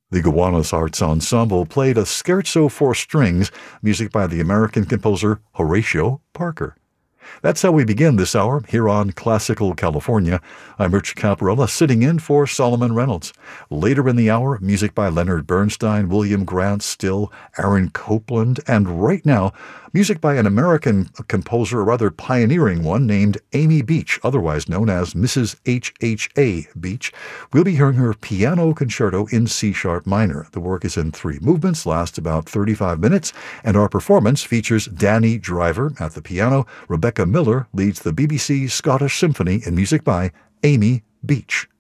The Gowanus Arts Ensemble played a scherzo for strings, music by the American composer Horatio Parker. That's how we begin this hour here on Classical California. I'm Rich Caparella, sitting in for Solomon Reynolds. Later in the hour, music by Leonard Bernstein, William Grant Still, Aaron Copland, and right now, music by an American composer, a rather pioneering one, named Amy Beach, otherwise known as Mrs. H.H.A. Beach. We'll be hearing her piano concerto in C-sharp minor. The work is in 3 movements, lasts about 35 minutes, and our performance features Danny Driver at the piano. Rebecca Miller leads the BBC Scottish Symphony in music by Amy Beach.